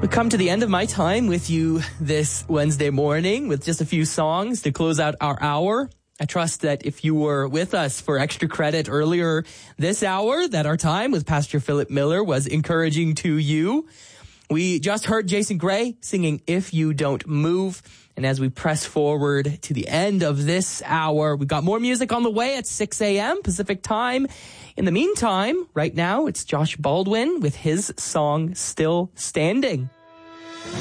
We come to the end of my time with you this Wednesday morning with just a few songs to close out our hour. I trust that if you were with us for extra credit earlier this hour, that our time with Pastor Philip Miller was encouraging to you. We just heard Jason Gray singing If You Don't Move. And as we press forward to the end of this hour, we've got more music on the way at 6 a.m. Pacific time. In the meantime, right now, it's Josh Baldwin with his song Still Standing.